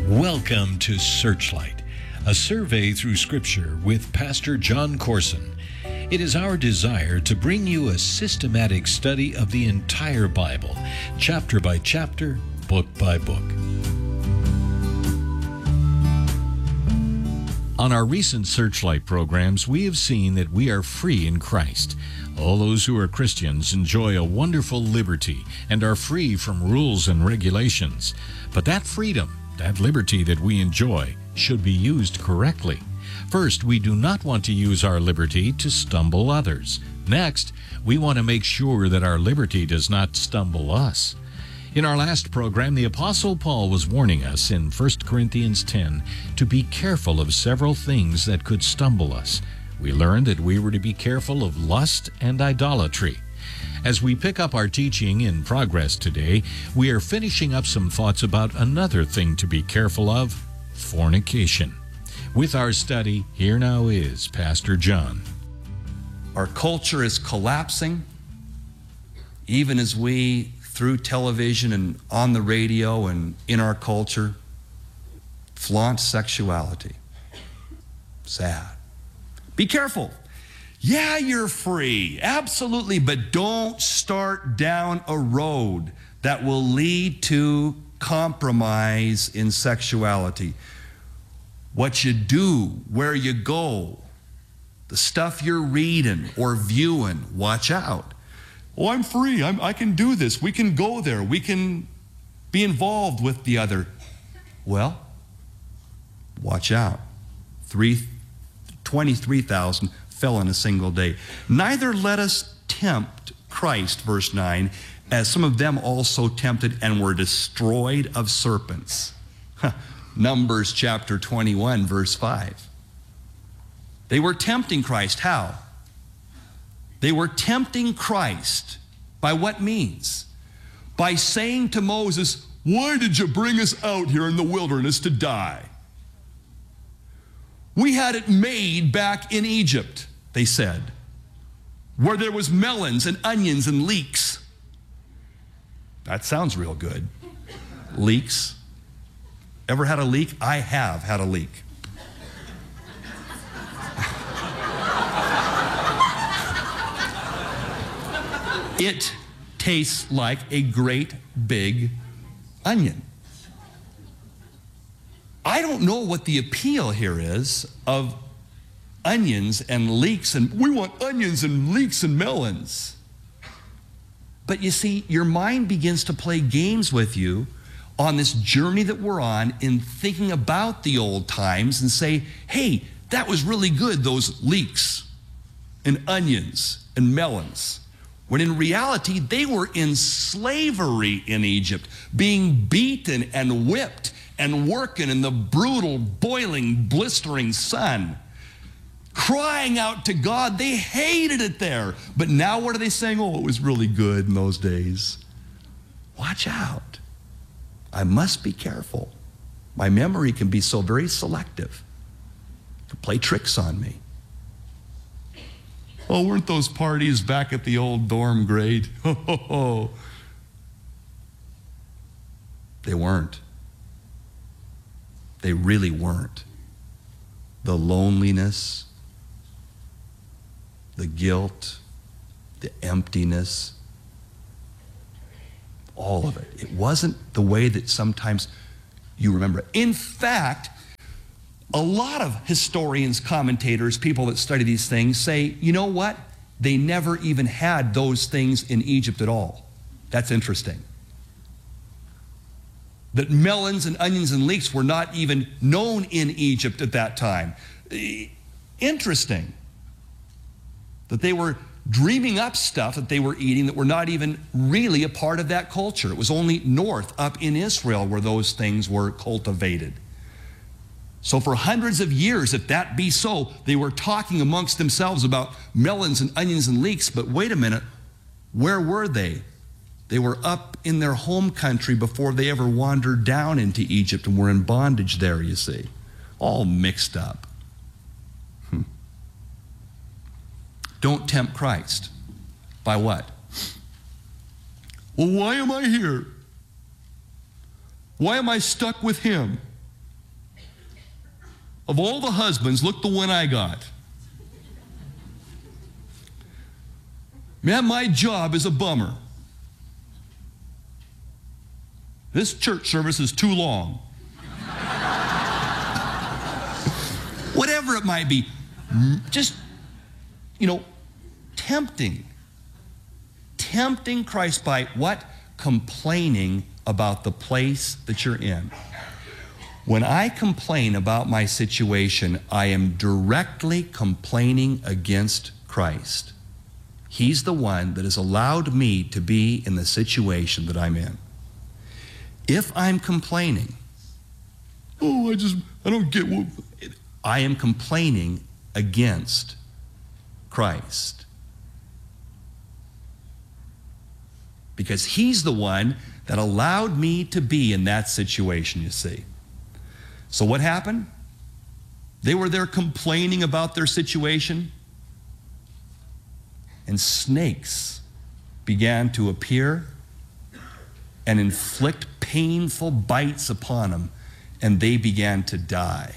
Welcome to Searchlight, a survey through Scripture with Pastor John Corson. It is our desire to bring you a systematic study of the entire Bible, chapter by chapter, book by book. On our recent Searchlight programs, we have seen that we are free in Christ. All those who are Christians enjoy a wonderful liberty and are free from rules and regulations. But that freedom, that liberty that we enjoy, should be used correctly. First, we do not want to use our liberty to stumble others. Next, we want to make sure that our liberty does not stumble us. In our last program, the Apostle Paul was warning us in 1 Corinthians 10 to be careful of several things that could stumble us. We learned that we were to be careful of lust and idolatry. As we pick up our teaching in progress today, we are finishing up some thoughts about another thing to be careful of: fornication. With our study, here now is Pastor John. Our culture is collapsing, even as we, through television and on the radio and in our culture, flaunt sexuality. Sad. Be careful. Yeah, you're free, absolutely, but don't start down a road that will lead to compromise in sexuality. What you do, where you go, the stuff you're reading or viewing, watch out. Oh, I'm free, I can do this, we can go there, we can be involved with the other. Well, watch out. 23,000 fell in a single day. Neither let us tempt Christ, verse 9, as some of them also tempted and were destroyed of serpents. Numbers chapter 21, verse 5. They were tempting Christ. How? They were tempting Christ by what means? By saying to Moses, "Why did you bring us out here in the wilderness to die? We had it made back in Egypt," they said, "where there was melons and onions and leeks." That sounds real good. Leeks. Ever had a leak? I have had a leak. It tastes like a great big onion. I don't know what the appeal here is of onions and leeks, and we want onions and leeks and melons. But you see, your mind begins to play games with you on this journey that we're on in thinking about the old times and say, hey, that was really good, those leeks and onions and melons. When in reality, they were in slavery in Egypt, being beaten and whipped and working in the brutal, boiling, blistering sun, crying out to God. They hated it there. But now what are they saying? Oh, it was really good in those days. Watch out. I must be careful. My memory can be so very selective. It can play tricks on me. Oh, weren't those parties back at the old dorm great? They weren't. They really weren't. The loneliness, the guilt, the emptiness, all of it. It wasn't the way that sometimes you remember it. In fact, a lot of historians, commentators, people that study these things say, you know what? They never even had those things in Egypt at all. That's interesting. That melons and onions and leeks were not even known in Egypt at that time. Interesting. That they were dreaming up stuff that they were eating that were not even really a part of that culture. It was only north, up in Israel, where those things were cultivated. So for hundreds of years, if that be so, they were talking amongst themselves about melons and onions and leeks. But wait a minute, where were they? They were up in their home country before they ever wandered down into Egypt and were in bondage there, you see. All mixed up. Don't tempt Christ. By what? Well, why am I here? Why am I stuck with him? of all the husbands, look the one I got. Man, my job is a bummer. This church service is too long. Whatever it might be, just, tempting Christ by what? Complaining about the place that you're in. When I complain about my situation, I am directly complaining against Christ. He's the one that has allowed me to be in the situation that I'm in. If I'm complaining, I don't get what, I am complaining against Christ. Because he's the one that allowed me to be in that situation, you see. So what happened? They were there complaining about their situation, and snakes began to appear and inflict painful bites upon them, and they began to die.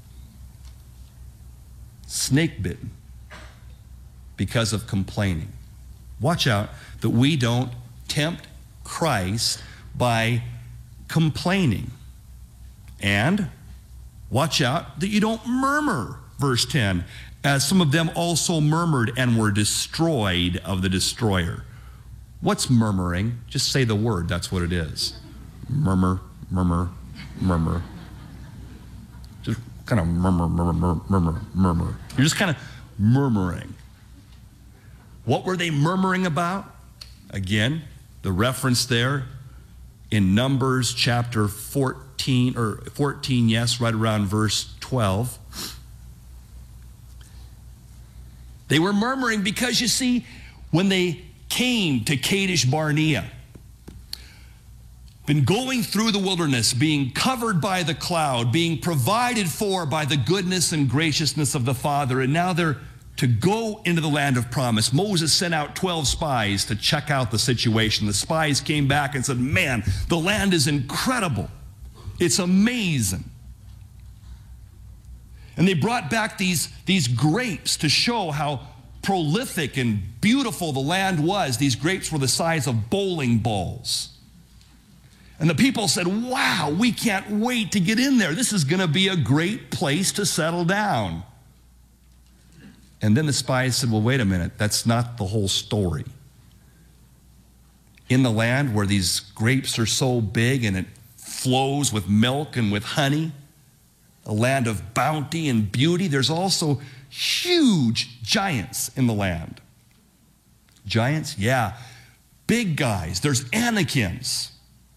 Snake bitten because of complaining. Watch out that we don't tempt Christ by complaining. And watch out that you don't murmur, verse 10, as some of them also murmured and were destroyed of the destroyer. What's murmuring? Just say the word, that's what it is. Murmur, murmur, murmur. Just kind of murmur, murmur, murmur, murmur. You're just kind of murmuring. What were they murmuring about? Again, the reference there in Numbers chapter 14, yes, right around verse 12. They were murmuring because, you see, when they came to Kadesh Barnea, been going through the wilderness, being covered by the cloud, being provided for by the goodness and graciousness of the Father, and now they're to go into the land of promise. Moses sent out 12 spies to check out the situation. The spies came back and said, man, the land is incredible. It's amazing. And they brought back these grapes to show how prolific and beautiful the land was. These grapes were the size of bowling balls. And the people said, wow, we can't wait to get in there. This is going to be a great place to settle down. And then the spies said, well, wait a minute, that's not the whole story. In the land where these grapes are so big and it flows with milk and with honey, a land of bounty and beauty, there's also huge giants in the land. Giants? Yeah. Big guys. There's Anakims.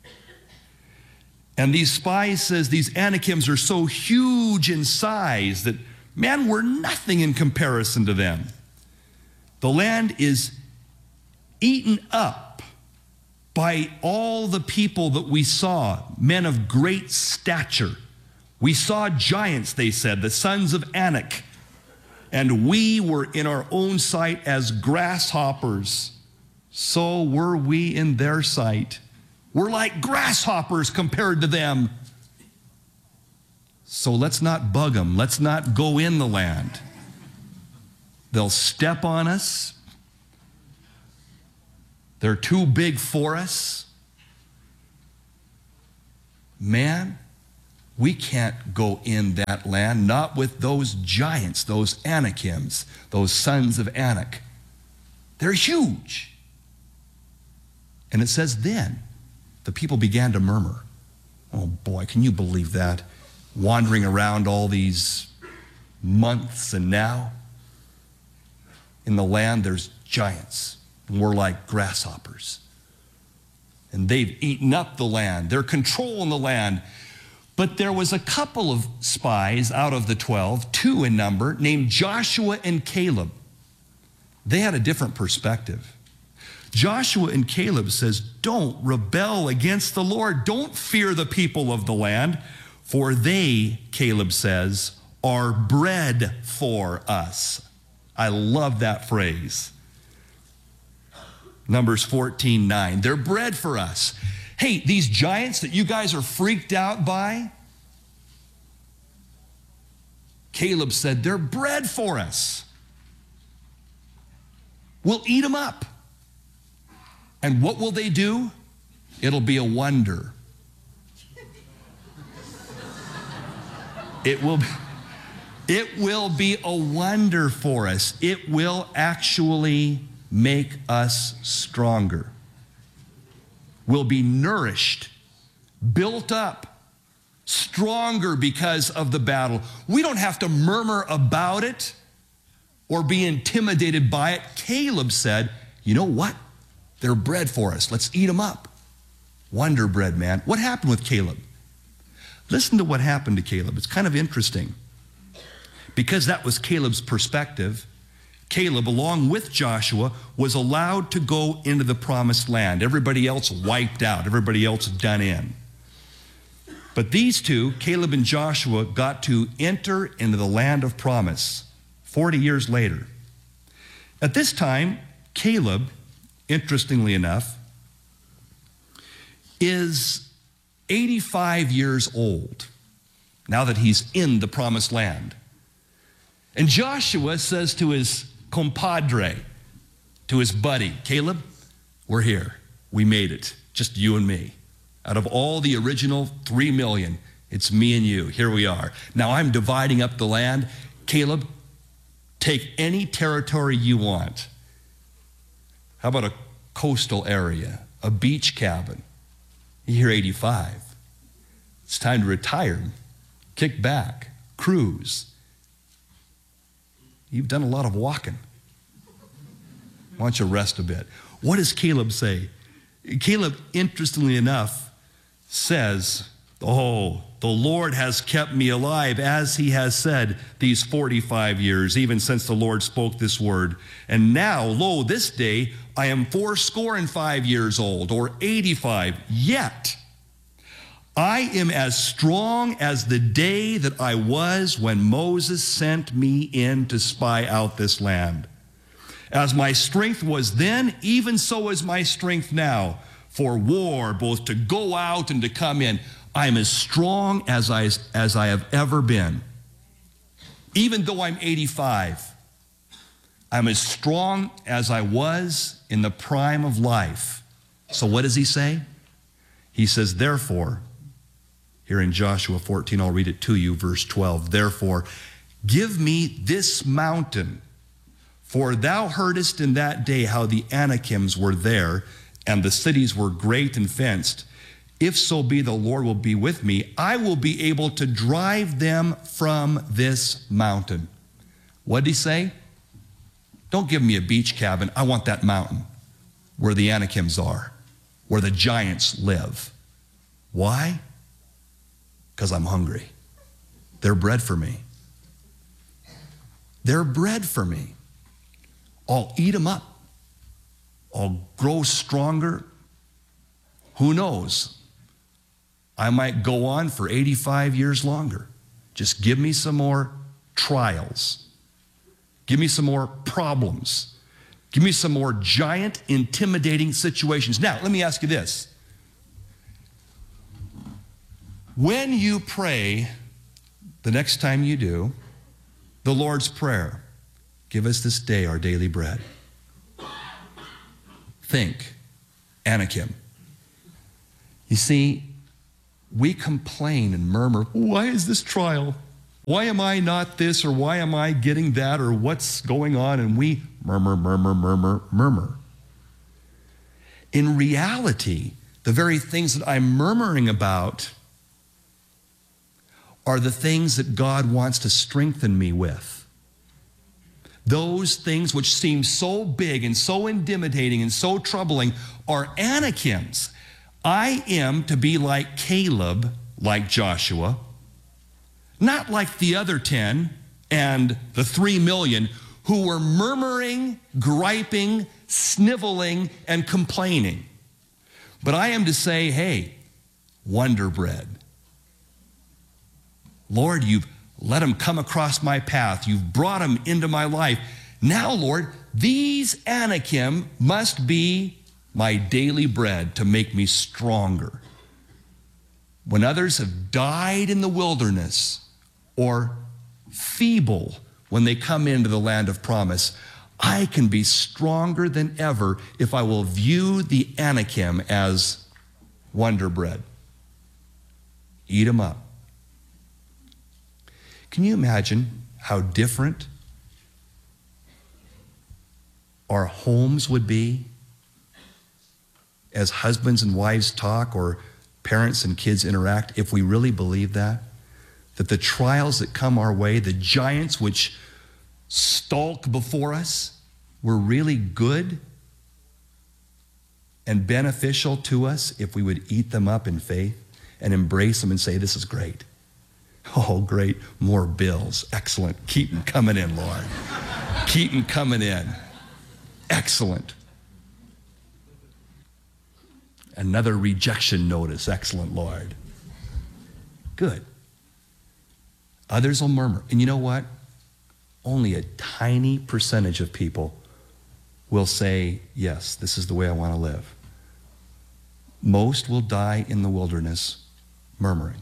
And these spies says these Anakims are so huge in size that, man, we're nothing in comparison to them. The land is eaten up by all the people that we saw, men of great stature. We saw giants, they said, the sons of Anak, and we were in our own sight as grasshoppers. So were we in their sight. We're like grasshoppers compared to them. So let's not bug them. Let's not go in the land. They'll step on us. They're too big for us. Man, we can't go in that land, not with those giants, those Anakims, those sons of Anak. They're huge. And it says then, the people began to murmur. Oh boy, can you believe that? Wandering around all these months, and now in the land there's giants, and we're like grasshoppers. And they've eaten up the land. They're controlling the land. But there was a couple of spies out of the 12, 2 in number, named Joshua and Caleb. They had a different perspective. Joshua and Caleb says, don't rebel against the Lord. Don't fear the people of the land, for they, Caleb says, are bread for us. I love that phrase. Numbers 14:9. They're bread for us. Hey, these giants that you guys are freaked out by, Caleb said, they're bread for us. We'll eat them up. And what will they do? It'll be a wonder. It will be a wonder for us. It will actually make us stronger. We'll be nourished, built up, stronger because of the battle. We don't have to murmur about it or be intimidated by it. Caleb said, you know what? They're bread for us. Let's eat them up. Wonder bread, man. What happened with Caleb? Listen to what happened to Caleb. It's kind of interesting. Because that was Caleb's perspective, Caleb, along with Joshua, was allowed to go into the promised land. Everybody else wiped out. Everybody else done in. But these two, Caleb and Joshua, got to enter into the land of promise 40 years later. At this time, Caleb, interestingly enough, is 85 years old now that he's in the promised land. And Joshua says to his compadre, to his buddy, Caleb, we're here. We made it. Just you and me. Out of all the original 3 million, it's me and you. Here we are. Now I'm dividing up the land. Caleb, take any territory you want. How about a coastal area, a beach cabin? You're 85. It's time to retire, kick back, cruise. You've done a lot of walking. Why don't you rest a bit? What does Caleb say? Caleb, interestingly enough, says, oh, the Lord has kept me alive, as he has said, these 45 years, even since the Lord spoke this word. And now, lo, this day, I am 85 years old, or 85, yet I am as strong as the day that I was when Moses sent me in to spy out this land. As my strength was then, even so is my strength now, for war, both to go out and to come in. I am as strong as I have ever been. Even though I'm 85, I'm as strong as I was in the prime of life. So what does he say? He says, therefore, here in Joshua 14, I'll read it to you, verse 12. Therefore, give me this mountain, for thou heardest in that day how the Anakims were there, and the cities were great and fenced. If so be the Lord will be with me, I will be able to drive them from this mountain. What did he say? Don't give me a beach cabin. I want that mountain where the Anakims are, where the giants live. Why? Because I'm hungry. They're bread for me. They're bread for me. I'll eat them up. I'll grow stronger. Who knows? I might go on for 85 years longer. Just give me some more trials. Give me some more problems. Give me some more giant, intimidating situations. Now, let me ask you this. When you pray, the next time you do, the Lord's Prayer, give us this day our daily bread. Think, Anakim. You see, we complain and murmur, why is this trial? Why am I not this, or why am I getting that, or what's going on? And we murmur, murmur, murmur, murmur. In reality, the very things that I'm murmuring about are the things that God wants to strengthen me with. Those things which seem so big and so intimidating and so troubling are Anakims. I am to be like Caleb, like Joshua, not like the other 10 and the 3 million who were murmuring, griping, sniveling, and complaining. But I am to say, hey, wonder bread. Lord, you've let them come across my path. You've brought them into my life. Now, Lord, these Anakim must be my daily bread to make me stronger. When others have died in the wilderness or feeble when they come into the land of promise, I can be stronger than ever if I will view the Anakim as Wonder Bread. Eat them up. Can you imagine how different our homes would be as husbands and wives talk or parents and kids interact if we really believe that? That the trials that come our way, the giants which stalk before us, were really good and beneficial to us if we would eat them up in faith and embrace them and say, this is great. Oh, great, more bills. Excellent. Keep them coming in, Lord. Keep them coming in. Excellent. Another rejection notice. Excellent, Lord. Good. Others will murmur. And you know what? Only a tiny percentage of people will say, yes, this is the way I want to live. Most will die in the wilderness murmuring.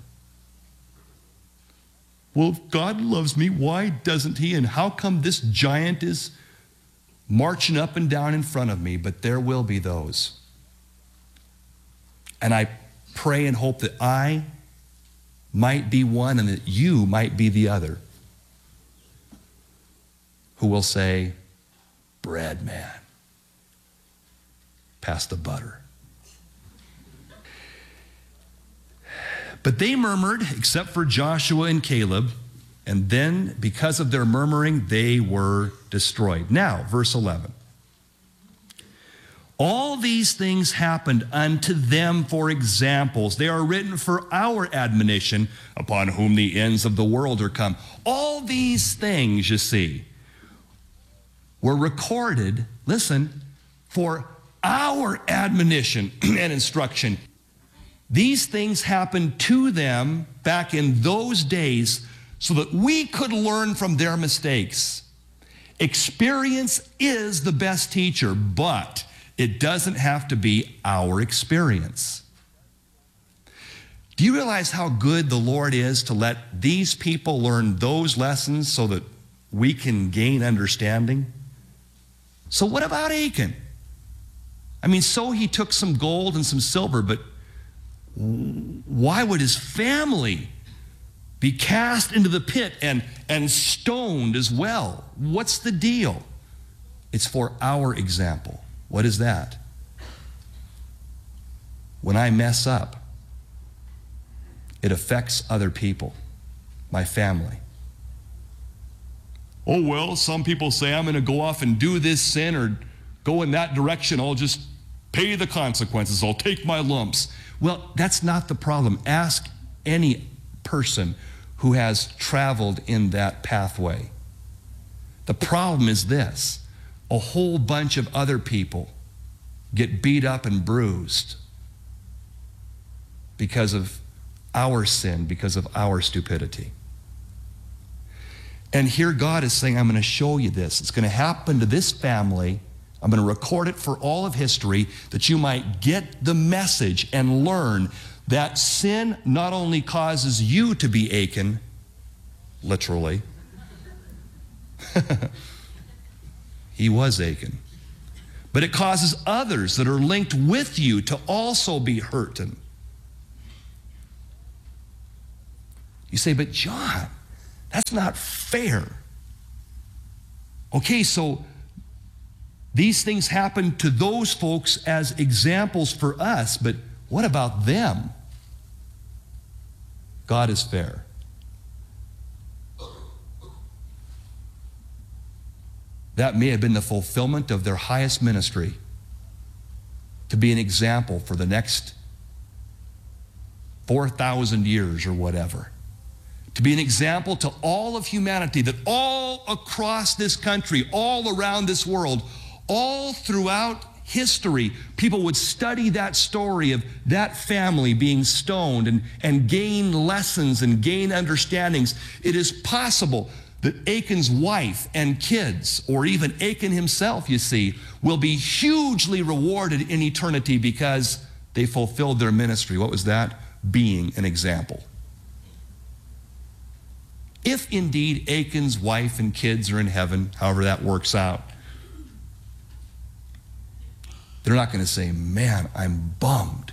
Well, if God loves me, why doesn't he? And how come this giant is marching up and down in front of me? But there will be those. And I pray and hope that I might be one and that you might be the other who will say, bread, man. Pass the butter. But they murmured, except for Joshua and Caleb, and then because of their murmuring, they were destroyed. Now, verse 11. All these things happened unto them for examples. They are written for our admonition, upon whom the ends of the world are come. All these things, you see, were recorded, listen, for our admonition and instruction. These things happened to them back in those days so that we could learn from their mistakes. Experience is the best teacher, but it doesn't have to be our experience. Do you realize how good the Lord is to let these people learn those lessons so that we can gain understanding? So what about Achan? I mean, so he took some gold and some silver, but why would his family be cast into the pit and stoned as well? What's the deal? It's for our example. What is that? When I mess up, it affects other people, my family. Oh, well, some people say I'm going to go off and do this sin or go in that direction. I'll just pay the consequences. I'll take my lumps. Well, that's not the problem. Ask any person who has traveled in that pathway. The problem is this: a whole bunch of other people get beat up and bruised because of our sin, because of our stupidity. And here God is saying, I'm going to show you this. It's going to happen to this family. I'm going to record it for all of history that you might get the message and learn that sin not only causes you to be Achan, literally. He was Achan. But it causes others that are linked with you to also be hurting. You say, but John, that's not fair. Okay, so these things happen to those folks as examples for us, but what about them? God is fair. That may have been the fulfillment of their highest ministry, to be an example for the next 4,000 years or whatever. To be an example to all of humanity, that all across this country, all around this world, all throughout history, people would study that story of that family being stoned and gain lessons and gain understandings. It is possible that Achan's wife and kids, or even Achan himself, you see, will be hugely rewarded in eternity because they fulfilled their ministry. What was that? Being an example. if indeed Achan's wife and kids are in heaven, however that works out, they're not going to say, man, I'm bummed.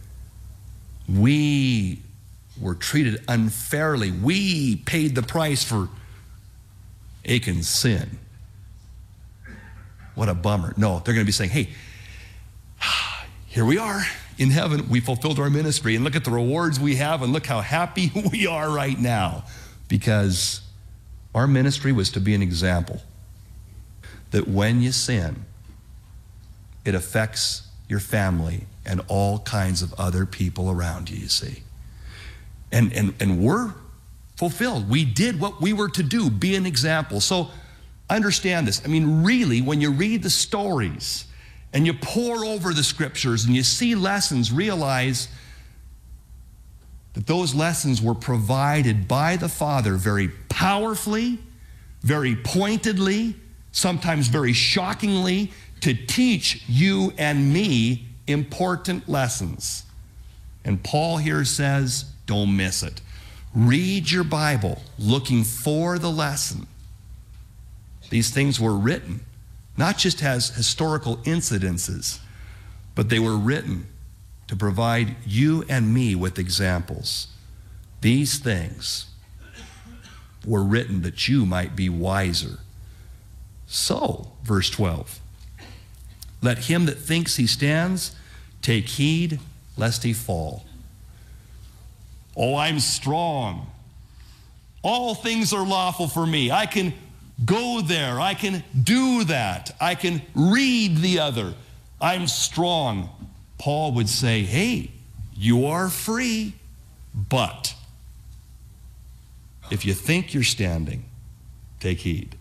We were treated unfairly. We paid the price for Achan's sin. What a bummer. No, they're going to be saying, hey, here we are in heaven. We fulfilled our ministry, and look at the rewards we have, and look how happy we are right now, because our ministry was to be an example that when you sin, it affects your family and all kinds of other people around you, you see. And we're fulfilled. We did what we were to do, be an example. So understand this. I mean, really, when you read the stories and you pore over the scriptures and you see lessons, realize that those lessons were provided by the Father very powerfully, very pointedly, sometimes very shockingly, to teach you and me important lessons. And Paul here says, don't miss it. Read your Bible looking for the lesson. These things were written not just as historical incidences, but they were written to provide you and me with examples. These things were written that you might be wiser. So, verse 12, let him that thinks he stands take heed lest he fall. Oh, I'm strong. All things are lawful for me. I can go there. I can do that. I can read the other. I'm strong. Paul would say, hey, you are free, but if you think you're standing, take heed.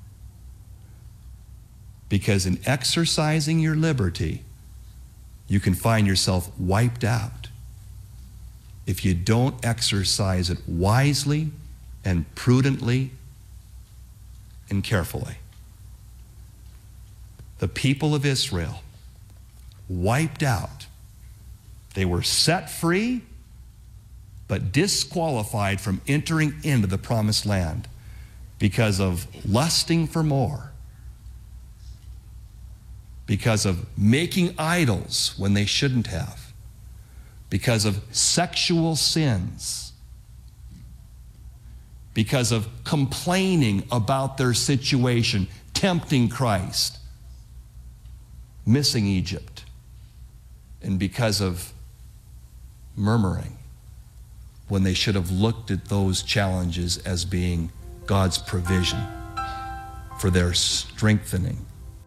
Because in exercising your liberty, you can find yourself wiped out if you don't exercise it wisely and prudently and carefully. The people of Israel wiped out. They were set free, but disqualified from entering into the promised land because of lusting for more, because of making idols when they shouldn't have, because of sexual sins, because of complaining about their situation, tempting Christ, missing Egypt, and because of murmuring when they should have looked at those challenges as being God's provision for their strengthening.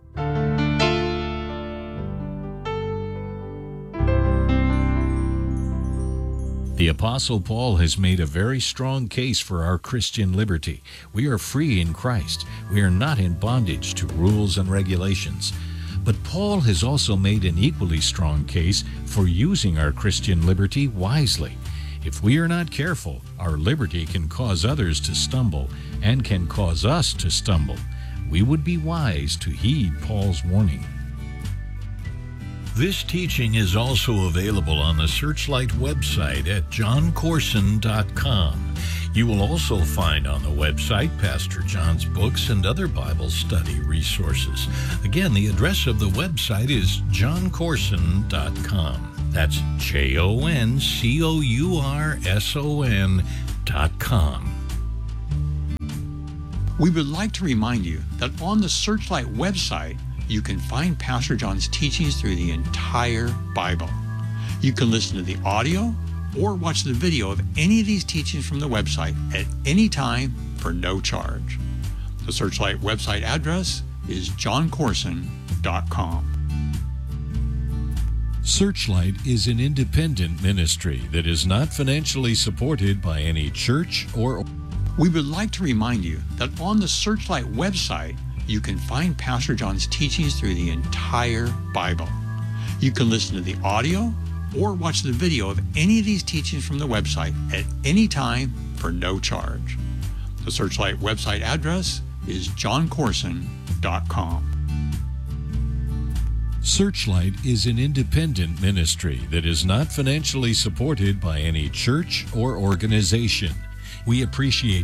The Apostle Paul has made a very strong case for our Christian liberty. We are free in Christ. We are not in bondage to rules and regulations. But Paul has also made an equally strong case for using our Christian liberty wisely. If we are not careful, our liberty can cause others to stumble and can cause us to stumble. We would be wise to heed Paul's warning. This teaching is also available on the Searchlight website at johncorson.com. You will also find on the website Pastor John's books and other Bible study resources. Again, the address of the website is johncorson.com. That's JOHNCOURSON.com. We would like to remind you that on the Searchlight website, you can find Pastor John's teachings through the entire Bible. You can listen to the audio or watch the video of any of these teachings from the website at any time for no charge. The Searchlight website address is johncorson.com. Searchlight is an independent ministry that is not financially supported by any church or... We would like to remind you that on the Searchlight website, you can find Pastor John's teachings through the entire Bible. You can listen to the audio or watch the video of any of these teachings from the website at any time for no charge. The Searchlight website address is johncorson.com. Searchlight is an independent ministry that is not financially supported by any church or organization. We appreciate